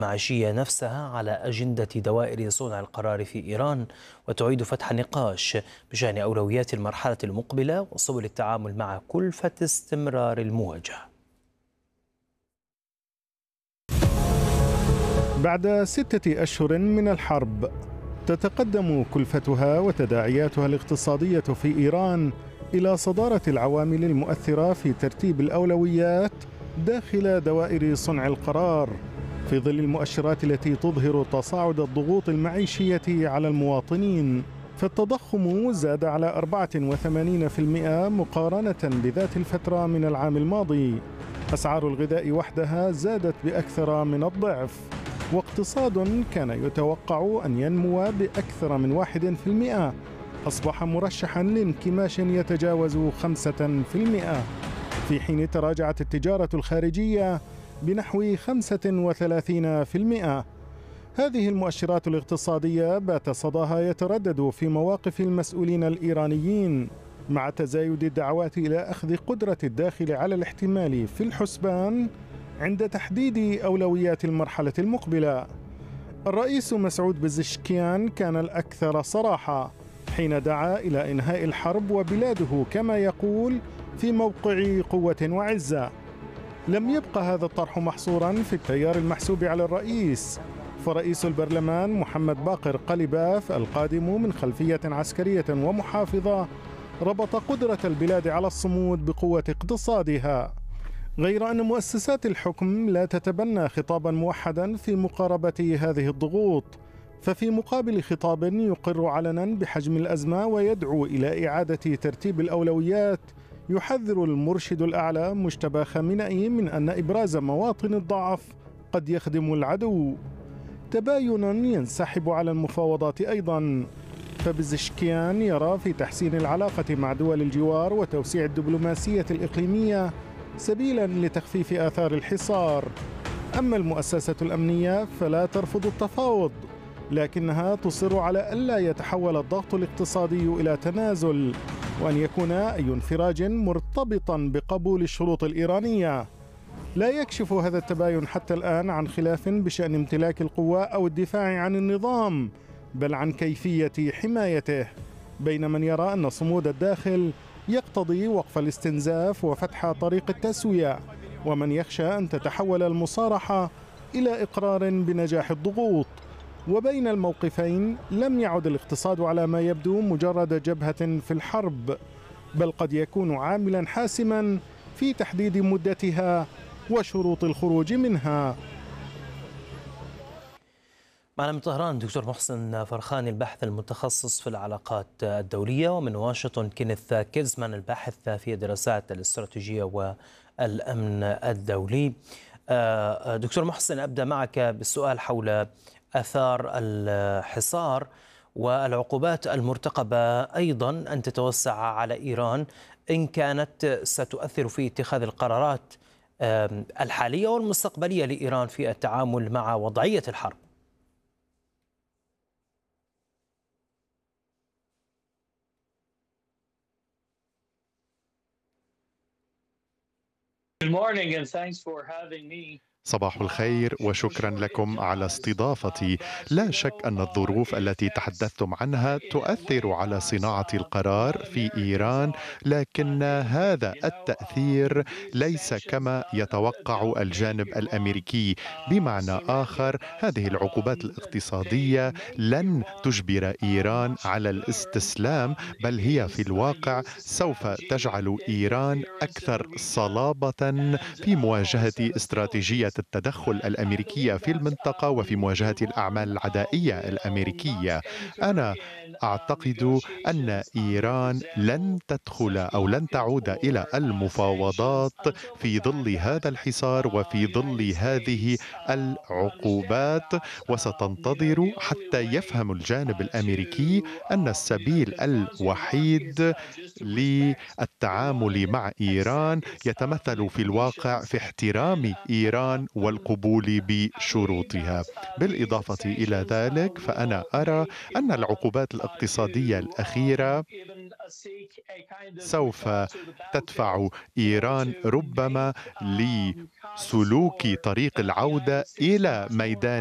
المعيشية نفسها على أجندة دوائر صنع القرار في إيران، وتعيد فتح النقاش بشأن أولويات المرحلة المقبلة وسبل التعامل مع كلفة استمرار المواجهة. بعد 6 أشهر من الحرب تتقدم كلفتها وتداعياتها الاقتصادية في إيران إلى صدارة العوامل المؤثرة في ترتيب الأولويات داخل دوائر صنع القرار، في ظل المؤشرات التي تظهر تصاعد الضغوط المعيشية على المواطنين. فالتضخم زاد على 84% مقارنة بذات الفترة من العام الماضي. أسعار الغذاء وحدها زادت بأكثر من الضعف، واقتصاد كان يتوقع أن ينمو بأكثر من 1% أصبح مرشحا لانكماش يتجاوز 5%، في حين تراجعت التجارة الخارجية بنحو 35%. هذه المؤشرات الاقتصادية بات صداها يتردد في مواقف المسؤولين الإيرانيين، مع تزايد الدعوات إلى أخذ قدرة الداخل على الاحتمال في الحسبان عند تحديد أولويات المرحلة المقبلة. الرئيس مسعود بزشكيان كان الأكثر صراحة حين دعا إلى إنهاء الحرب وبلاده كما يقول في موقع قوة وعزة. لم يبقى هذا الطرح محصورا في التيار المحسوب على الرئيس، فرئيس البرلمان محمد باقر قلباف القادم من خلفية عسكرية ومحافظة ربط قدرة البلاد على الصمود بقوة اقتصادها، غير أن مؤسسات الحكم لا تتبنى خطابا موحدا في مقاربة هذه الضغوط. ففي مقابل خطاب يقر علنا بحجم الأزمة ويدعو إلى إعادة ترتيب الأولويات، يحذر المرشد الأعلى مجتبى خامنئي من أن إبراز مواطن الضعف قد يخدم العدو. تباين ينسحب على المفاوضات أيضا، فبزشكيان يرى في تحسين العلاقة مع دول الجوار وتوسيع الدبلوماسية الإقليمية سبيلا لتخفيف آثار الحصار. أما المؤسسة الأمنية فلا ترفض التفاوض، لكنها تصر على ألا يتحول الضغط الاقتصادي إلى تنازل، وأن يكون أي انفراج مرتبطا بقبول الشروط الإيرانية. لا يكشف هذا التباين حتى الآن عن خلاف بشأن امتلاك القوة أو الدفاع عن النظام، بل عن كيفية حمايته، بين من يرى أن صمود الداخل يقتضي وقف الاستنزاف وفتح طريق التسوية، ومن يخشى أن تتحول المصارحة إلى إقرار بنجاح الضغوط. وبين الموقفين لم يعد الاقتصاد على ما يبدو مجرد جبهة في الحرب، بل قد يكون عاملا حاسما في تحديد مدتها وشروط الخروج منها. معنا من طهران دكتور محسن فرخاني الباحث المتخصص في العلاقات الدولية، ومن واشنطن كينيث كيزمان الباحث في الدراسات الاستراتيجية والأمن الدولي. دكتور محسن، أبدأ معك بالسؤال حول آثار الحصار والعقوبات المرتقبة أيضا أن تتوسع على إيران إن كانت ستؤثر في اتخاذ القرارات الحالية والمستقبلية لإيران في التعامل مع وضعية الحرب. صباح الخير وشكرا لكم على استضافتي. لا شك أن الظروف التي تحدثتم عنها تؤثر على صناعة القرار في إيران، لكن هذا التأثير ليس كما يتوقع الجانب الأمريكي. بمعنى آخر، هذه العقوبات الاقتصادية لن تجبر إيران على الاستسلام، بل هي في الواقع سوف تجعل إيران أكثر صلابة في مواجهة استراتيجية التدخل الأمريكية في المنطقة وفي مواجهة الأعمال العدائية الأمريكية. أنا أعتقد أن إيران لن تدخل أو لن تعود إلى المفاوضات في ظل هذا الحصار وفي ظل هذه العقوبات، وستنتظر حتى يفهم الجانب الأمريكي أن السبيل الوحيد للتعامل مع إيران يتمثل في الواقع في احترام إيران والقبول بشروطها. بالإضافة إلى ذلك، فأنا أرى أن العقوبات الاقتصادية الأخيرة سوف تدفع إيران ربما سلوك طريق العودة إلى ميدان